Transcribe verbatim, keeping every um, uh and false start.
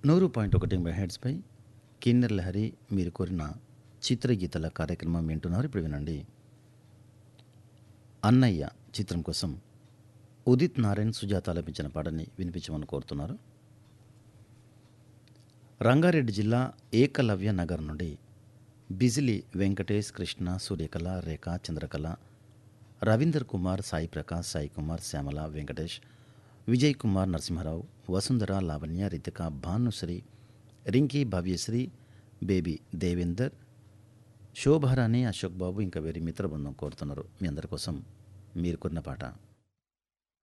నూరు పాయింట్ ఒకటి మెగాహెర్ట్జ్పై కిన్నెర లహరి మీరు కోరిన చిత్రగీతల కార్యక్రమం వింటున్నారు. ఇప్పుడు వినండి. అన్నయ్య చిత్రం కోసం ఉదిత్ నారాయణ్, సుజాత లభించిన పాటని వినిపించమని కోరుతున్నారు. రంగారెడ్డి జిల్లా ఏకలవ్య నగర్ నుండి బిజిలి వెంకటేష్, కృష్ణ, సూర్యకళ, రేఖ, చంద్రకళ, రవీందర్ కుమార్, సాయి ప్రకాష్, సాయి కుమార్, శ్యామల, వెంకటేష్, విజయ్ కుమార్, నరసింహారావు, వసుంధర, లావణ్య, రితిక, భానుశ్రీ, రింకీ, భవ్యశ్రీ, బేబీ దేవేందర్, శోభారాణి, అశోక్ బాబు ఇంకా వేరే మిత్ర బృందం కోరుతున్నారు. మీ అందరి కోసం మీరు కొన్న పాట.